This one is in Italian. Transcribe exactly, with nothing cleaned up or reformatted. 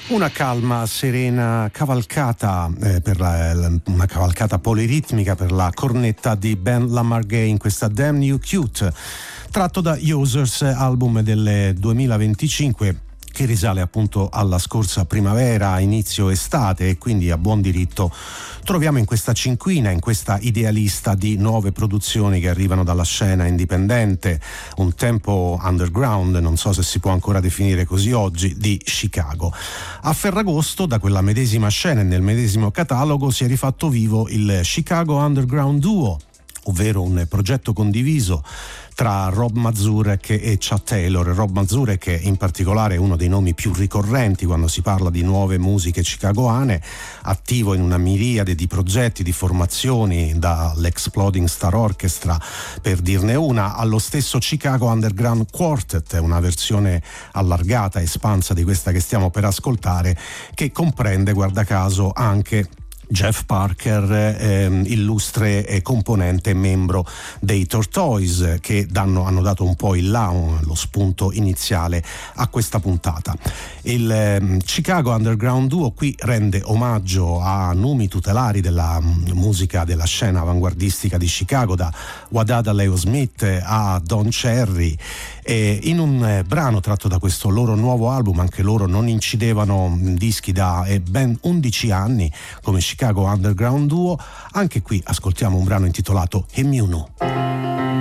Una calma, serena cavalcata, eh, per la, la, una cavalcata poliritmica per la cornetta di Ben Lamarghe in questa Damn You Cute, tratto da Users, album del duemilaventicinque, che risale appunto alla scorsa primavera, inizio estate, e quindi a buon diritto troviamo in questa cinquina, in questa idealista di nuove produzioni che arrivano dalla scena indipendente, un tempo underground, non so se si può ancora definire così oggi, di Chicago. A Ferragosto, da quella medesima scena e nel medesimo catalogo, si è rifatto vivo il Chicago Underground Duo, ovvero un progetto condiviso tra Rob Mazurek e Chad Taylor. Rob Mazurek in particolare è uno dei nomi più ricorrenti quando si parla di nuove musiche chicagoane, attivo in una miriade di progetti, di formazioni, dall'Exploding Star Orchestra per dirne una, allo stesso Chicago Underground Quartet, una versione allargata, espansa di questa che stiamo per ascoltare, che comprende, guarda caso, anche Jeff Parker, eh, illustre eh, componente e membro dei Tortoise, che danno, hanno dato un po' il là, un, lo spunto iniziale a questa puntata. Il eh, Chicago Underground Duo qui rende omaggio a numi tutelari della m, musica della scena avanguardistica di Chicago, da Wadada Leo Smith a Don Cherry, e in un eh, brano tratto da questo loro nuovo album. Anche loro non incidevano dischi da eh, ben undici anni come Chicago Underground Duo. Anche qui ascoltiamo un brano intitolato Him You Know.